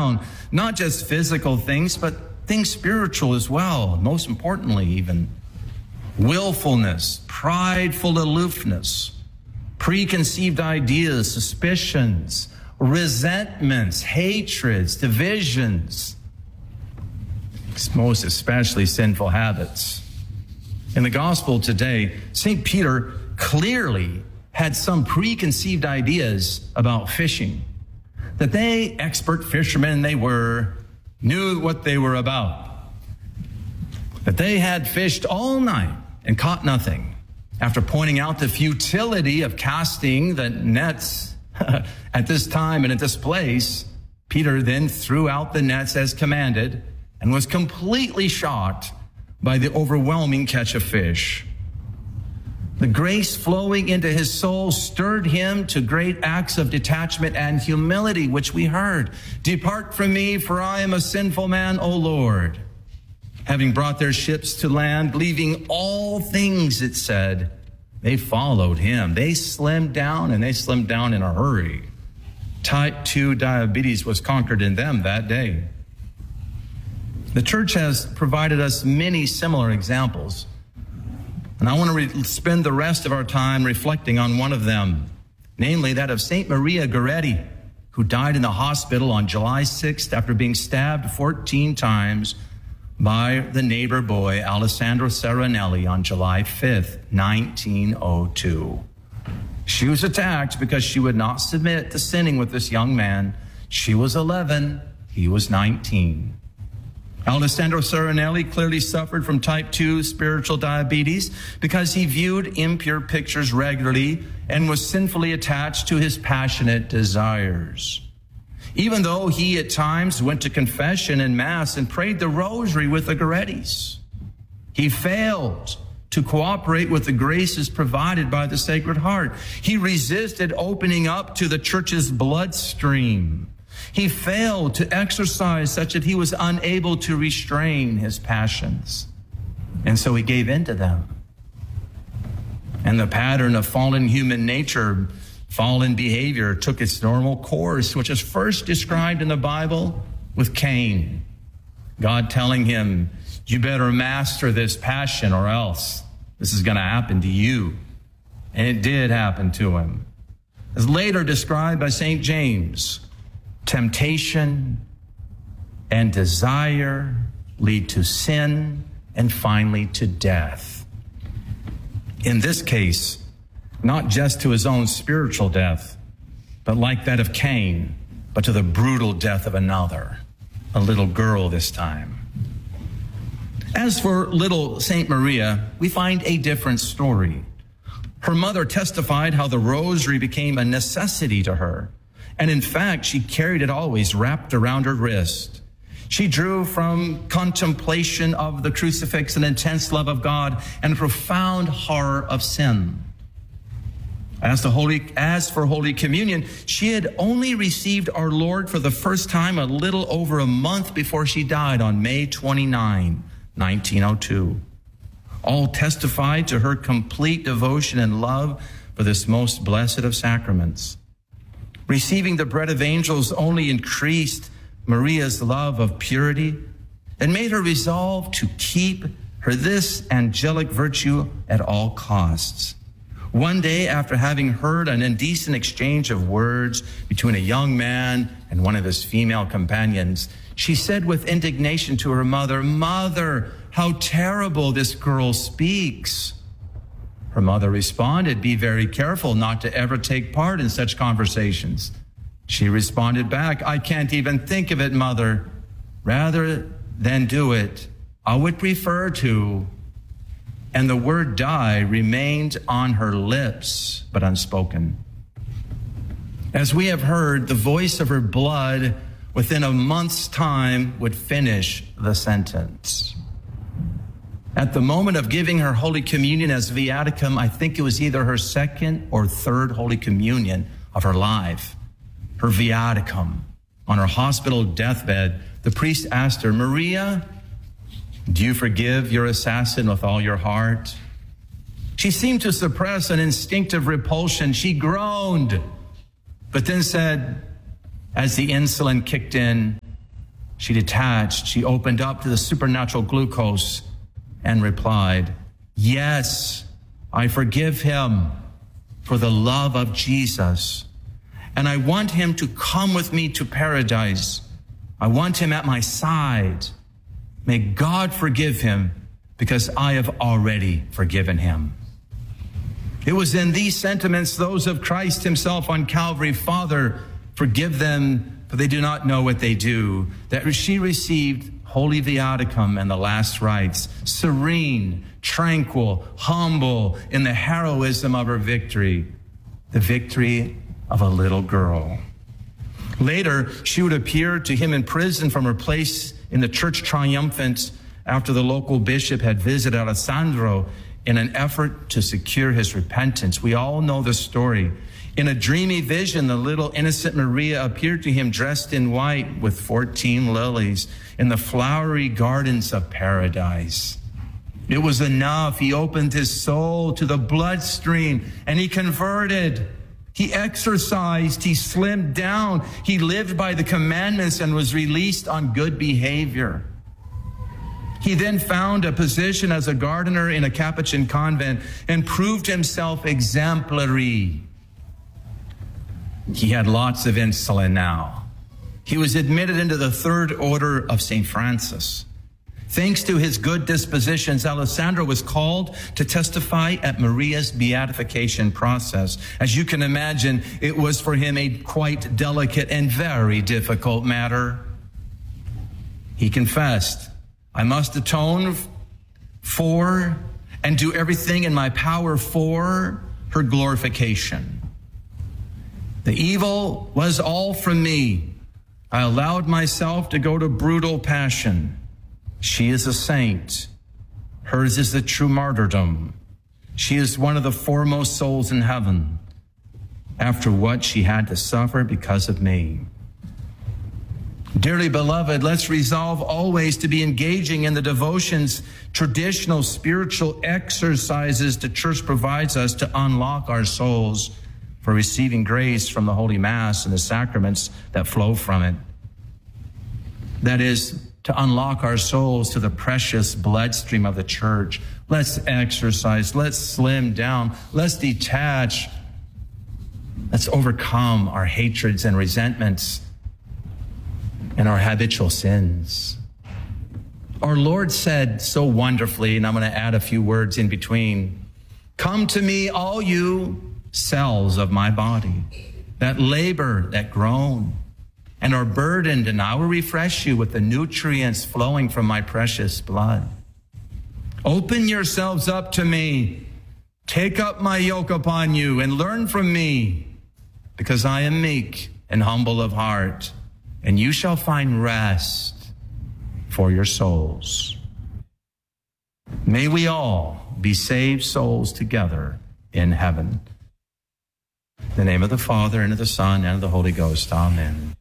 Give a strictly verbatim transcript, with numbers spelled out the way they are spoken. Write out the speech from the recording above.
down not just physical things, but things spiritual as well, most importantly even. Willfulness, prideful aloofness, preconceived ideas, suspicions, resentments, hatreds, divisions, most especially sinful habits. In the gospel today, Saint Peter clearly had some preconceived ideas about fishing, that they, expert fishermen they were, knew what they were about, that they had fished all night and caught nothing. After pointing out the futility of casting the nets at this time and at this place, Peter then threw out the nets as commanded and was completely shocked by the overwhelming catch of fish. The grace flowing into his soul stirred him to great acts of detachment and humility, which we heard. Depart from me, for I am a sinful man, O Lord. Having brought their ships to land, leaving all things, it said, they followed him. They slimmed down, and they slimmed down in a hurry. Type two diabetes was conquered in them that day. The church has provided us many similar examples, and I want to re- spend the rest of our time reflecting on one of them, namely that of Saint Maria Goretti, who died in the hospital on July sixth after being stabbed fourteen times by the neighbor boy Alessandro Serenelli on July fifth, nineteen oh two. She was attacked because she would not submit to sinning with this young man. She was eleven, he was nineteen. Alessandro Serenelli clearly suffered from type two spiritual diabetes because he viewed impure pictures regularly and was sinfully attached to his passionate desires. Even though he at times went to confession and mass and prayed the rosary with the Gorettis, he failed to cooperate with the graces provided by the Sacred Heart. He resisted opening up to the church's bloodstream. He failed to exercise such that he was unable to restrain his passions. And so he gave in to them. And the pattern of fallen human nature, fallen behavior, took its normal course, which is first described in the Bible with Cain. God telling him, you better master this passion or else this is going to happen to you. And it did happen to him. As later described by Saint James, temptation and desire lead to sin and finally to death. In this case, not just to his own spiritual death, but like that of Cain, but to the brutal death of another, a little girl this time. As for little Saint Maria, we find a different story. Her mother testified how the rosary became a necessity to her. And in fact, she carried it always wrapped around her wrist. She drew from contemplation of the crucifix an intense love of God and a profound horror of sin. As, the Holy, as for Holy Communion, she had only received our Lord for the first time a little over a month before she died on May twenty-ninth, nineteen oh two. All testified to her complete devotion and love for this most blessed of sacraments. Receiving the bread of angels only increased Maria's love of purity and made her resolve to keep her this angelic virtue at all costs. One day, after having heard an indecent exchange of words between a young man and one of his female companions, she said with indignation to her mother, "Mother, how terrible this girl speaks." Her mother responded, "Be very careful not to ever take part in such conversations." She responded back, "I can't even think of it, mother. Rather than do it, I would prefer to." And the word die remained on her lips, but unspoken. As we have heard, the voice of her blood within a month's time would finish the sentence. At the moment of giving her Holy Communion as viaticum, I think it was either her second or third Holy Communion of her life, her viaticum. On her hospital deathbed, the priest asked her, "Maria, do you forgive your assassin with all your heart?" She seemed to suppress an instinctive repulsion. She groaned, but then said, as the insulin kicked in, she detached, she opened up to the supernatural glucose and replied, yes, I forgive him for the love of Jesus. And I want him to come with me to paradise. I want him at my side. May God forgive him because I have already forgiven him. It was in these sentiments, those of Christ himself on Calvary, Father, forgive them, for they do not know what they do, that she received Holy Viaticum and the last rites, serene, tranquil, humble in the heroism of her victory, the victory of a little girl. Later, she would appear to him in prison from her place in the church triumphant after the local bishop had visited Alessandro in an effort to secure his repentance. We all know the story. In a dreamy vision, the little innocent Maria appeared to him dressed in white with fourteen lilies in the flowery gardens of paradise. It was enough. He opened his soul to the bloodstream and he converted. He exercised, he slimmed down, he lived by the commandments and was released on good behavior. He then found a position as a gardener in a Capuchin convent and proved himself exemplary. He had lots of insulin now. He was admitted into the third order of Saint Francis. Thanks to his good dispositions, Alessandro was called to testify at Maria's beatification process. As you can imagine, it was for him a quite delicate and very difficult matter. He confessed, I must atone for and do everything in my power for her glorification. The evil was all from me. I allowed myself to go to brutal passion. She is a saint. Hers is the true martyrdom. She is one of the foremost souls in heaven after what she had to suffer because of me. Dearly beloved, let's resolve always to be engaging in the devotions, traditional spiritual exercises the church provides us to unlock our souls for receiving grace from the Holy Mass and the sacraments that flow from it. That is, to unlock our souls to the precious bloodstream of the church. Let's exercise. Let's slim down. Let's detach. Let's overcome our hatreds and resentments and our habitual sins. Our Lord said so wonderfully, and I'm going to add a few words in between, come to me, all you cells of my body that labor, that groan, and are burdened, and I will refresh you with the nutrients flowing from my precious blood. Open yourselves up to me. Take up my yoke upon you and learn from me, because I am meek and humble of heart, and you shall find rest for your souls. May we all be saved souls together in heaven. In the name of the Father, and of the Son, and of the Holy Ghost. Amen.